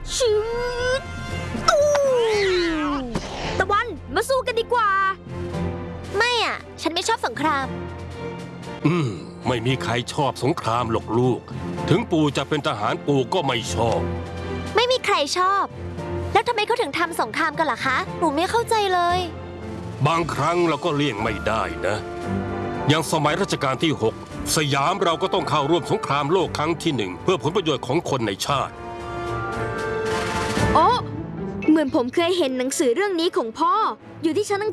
ชืดตู้ตะวันมาสู้กันดีกว่าไม่อ่ะฉันไม่ชอบสงครามไม่มีใครชอบสงครามหรอกลูกถึงปู่จะเป็นทหารปู่ก็ไม่ชอบไม่มีใครชอบแล้วทำไมเขาถึงทำสงครามกันล่ะคะหนูไม่เข้าใจเลยบางครั้งเราก็เลี่ยงไม่ได้นะอย่างสมัยรัชกาลที่6สยามเราก็ต้องเข้าร่วมสงครามโลกครั้งที่1เพื่อผลประโยชน์ของคนในชาติโอ้เหมือนผมเคยเห็นหนังสือเรื่องนี้ของพ่ออยู่ที่ชั้น